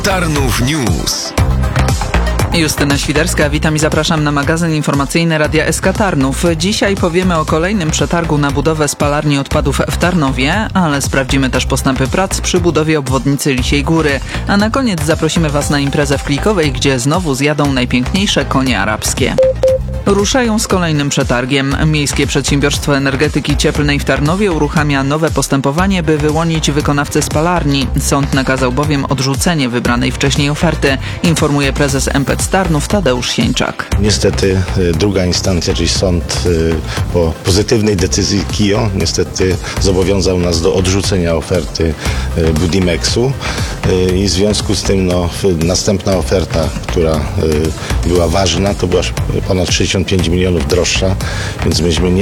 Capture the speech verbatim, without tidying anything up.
Tarnów News. Justyna Świderska, witam i zapraszam na magazyn informacyjny Radia S K Tarnów. Dzisiaj powiemy o kolejnym przetargu na budowę spalarni odpadów w Tarnowie, ale sprawdzimy też postępy prac przy budowie obwodnicy Lisiej Góry. A na koniec zaprosimy Was na imprezę w Klikowej, gdzie znowu zjadą najpiękniejsze konie arabskie. Ruszają z kolejnym przetargiem. Miejskie Przedsiębiorstwo Energetyki Cieplnej w Tarnowie uruchamia nowe postępowanie, by wyłonić wykonawcę spalarni. Sąd nakazał bowiem odrzucenie wybranej wcześniej oferty, informuje prezes M P C Tarnów Tadeusz Sieńczak. Niestety druga instancja, czyli sąd po pozytywnej decyzji K I O niestety zobowiązał nas do odrzucenia oferty Budimexu i w związku z tym no, następna oferta, która była ważna, to była ponad sześćdziesiąt pięć milionów droższa, więc myśmy nie